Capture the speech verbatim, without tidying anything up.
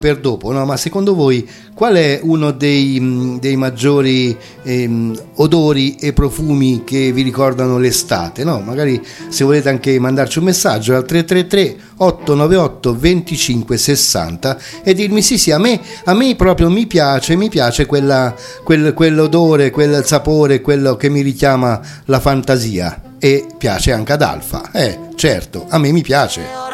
per dopo, no? Ma secondo voi qual è uno dei, dei maggiori ehm, odori e profumi che vi ricordano l'estate, no? Magari se volete anche mandarci un messaggio al tre tre tre otto nove otto due cinque sei zero e dirmi sì sì, a me, a me proprio mi piace, mi piace quella, quel, quell'odore, quel sapore, quello che mi richiama la fantasia, e piace anche ad Alfa, eh certo, a me mi piace.